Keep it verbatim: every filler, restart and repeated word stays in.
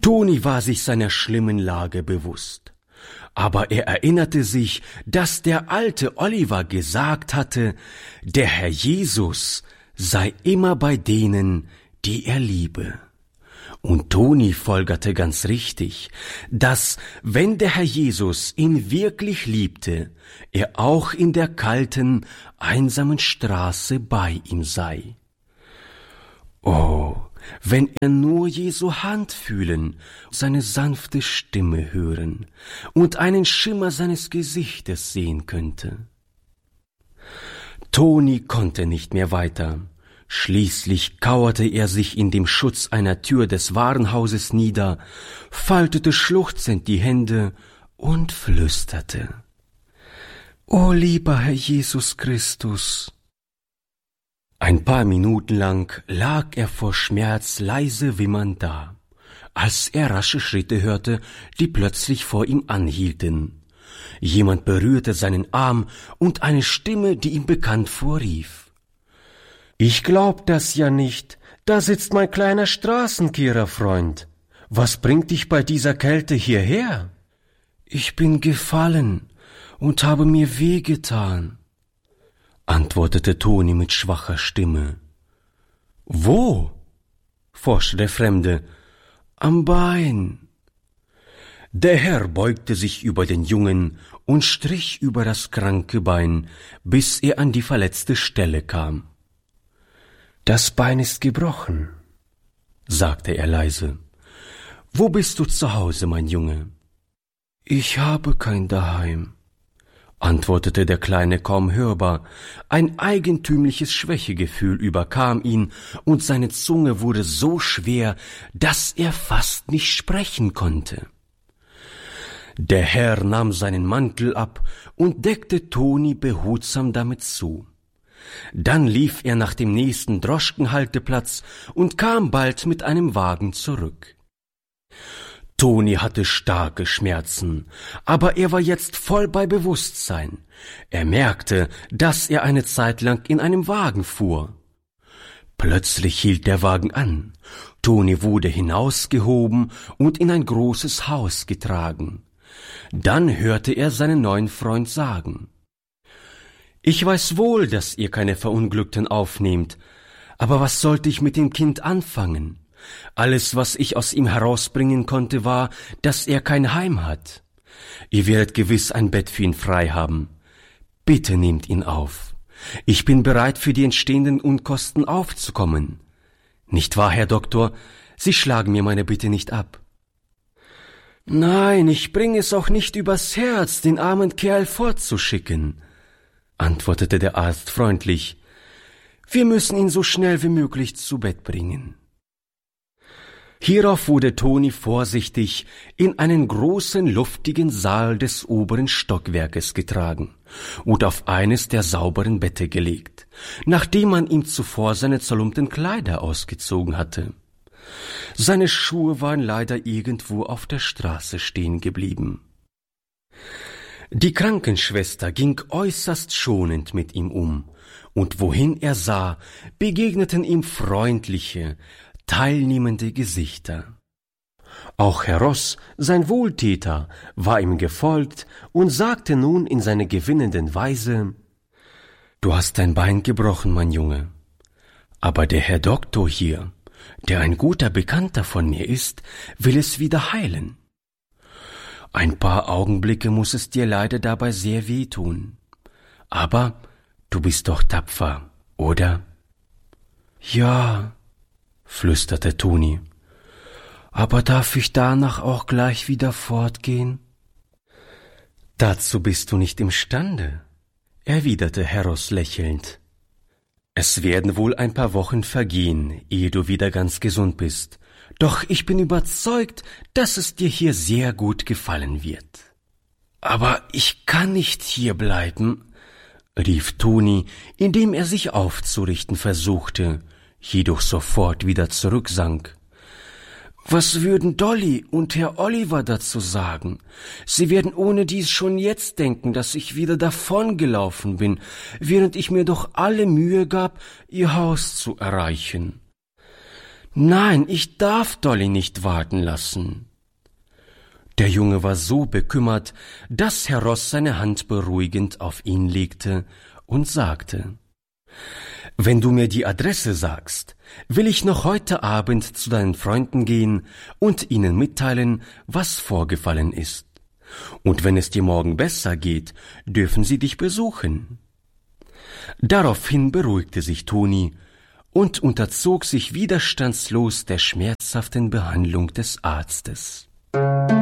Toni war sich seiner schlimmen Lage bewusst. Aber er erinnerte sich, dass der alte Oliver gesagt hatte, der Herr Jesus sei immer bei denen, die er liebe. Und Toni folgerte ganz richtig, dass, wenn der Herr Jesus ihn wirklich liebte, er auch in der kalten, einsamen Straße bei ihm sei. Oh, wenn er nur Jesu Hand fühlen, seine sanfte Stimme hören und einen Schimmer seines Gesichtes sehen könnte. Toni konnte nicht mehr weiter. Schließlich kauerte er sich in dem Schutz einer Tür des Warenhauses nieder, faltete schluchzend die Hände und flüsterte: »O lieber Herr Jesus Christus!« Ein paar Minuten lang lag er vor Schmerz leise wimmernd da, als er rasche Schritte hörte, die plötzlich vor ihm anhielten. Jemand berührte seinen Arm und eine Stimme, die ihm bekannt vorrief: »Ich glaub das ja nicht. Da sitzt mein kleiner Straßenkehrer-Freund. Was bringt dich bei dieser Kälte hierher?« »Ich bin gefallen und habe mir wehgetan«, antwortete Toni mit schwacher Stimme. »Wo?« forschte der Fremde. »Am Bein.« Der Herr beugte sich über den Jungen und strich über das kranke Bein, bis er an die verletzte Stelle kam. »Das Bein ist gebrochen«, sagte er leise. »Wo bist du zu Hause, mein Junge?« »Ich habe kein Daheim«, antwortete der Kleine kaum hörbar. Ein eigentümliches Schwächegefühl überkam ihn, und seine Zunge wurde so schwer, dass er fast nicht sprechen konnte. Der Herr nahm seinen Mantel ab und deckte Toni behutsam damit zu. Dann lief er nach dem nächsten Droschkenhalteplatz und kam bald mit einem Wagen zurück. Toni hatte starke Schmerzen, aber er war jetzt voll bei Bewusstsein. Er merkte, dass er eine Zeit lang in einem Wagen fuhr. Plötzlich hielt der Wagen an. Toni wurde hinausgehoben und in ein großes Haus getragen. Dann hörte er seinen neuen Freund sagen: »Ich weiß wohl, dass ihr keine Verunglückten aufnehmt, aber was sollte ich mit dem Kind anfangen? Alles, was ich aus ihm herausbringen konnte, war, dass er kein Heim hat. Ihr werdet gewiss ein Bett für ihn frei haben. Bitte nehmt ihn auf. Ich bin bereit, für die entstehenden Unkosten aufzukommen. Nicht wahr, Herr Doktor? Sie schlagen mir meine Bitte nicht ab.« »Nein, ich bringe es auch nicht übers Herz, den armen Kerl fortzuschicken«, antwortete der Arzt freundlich. »Wir müssen ihn so schnell wie möglich zu Bett bringen.« Hierauf wurde Toni vorsichtig in einen großen, luftigen Saal des oberen Stockwerkes getragen und auf eines der sauberen Bette gelegt, nachdem man ihm zuvor seine zerlumpten Kleider ausgezogen hatte. Seine Schuhe waren leider irgendwo auf der Straße stehen geblieben. Die Krankenschwester ging äußerst schonend mit ihm um, und wohin er sah, begegneten ihm freundliche, teilnehmende Gesichter. Auch Herr Ross, sein Wohltäter, war ihm gefolgt und sagte nun in seiner gewinnenden Weise: »Du hast dein Bein gebrochen, mein Junge, aber der Herr Doktor hier, der ein guter Bekannter von mir ist, will es wieder heilen. Ein paar Augenblicke muß es dir leider dabei sehr wehtun, aber du bist doch tapfer, oder?« »Ja«, flüsterte Toni, »aber darf ich danach auch gleich wieder fortgehen?« »Dazu bist du nicht imstande«, erwiderte Herr Ross lächelnd. »Es werden wohl ein paar Wochen vergehen, ehe du wieder ganz gesund bist, doch ich bin überzeugt, dass es dir hier sehr gut gefallen wird.« »Aber ich kann nicht hier bleiben«, rief Toni, indem er sich aufzurichten versuchte, jedoch sofort wieder zurücksank. »Was würden Dolly und Herr Oliver dazu sagen? Sie werden ohnedies schon jetzt denken, dass ich wieder davongelaufen bin, während ich mir doch alle Mühe gab, ihr Haus zu erreichen.« Nein, ich darf Dolly nicht warten lassen. Der Junge war so bekümmert, dass Herr Ross seine Hand beruhigend auf ihn legte und sagte: »Wenn du mir die Adresse sagst, will ich noch heute Abend zu deinen Freunden gehen und ihnen mitteilen, was vorgefallen ist. Und wenn es dir morgen besser geht, dürfen sie dich besuchen.« Daraufhin beruhigte sich Toni und unterzog sich widerstandslos der schmerzhaften Behandlung des Arztes.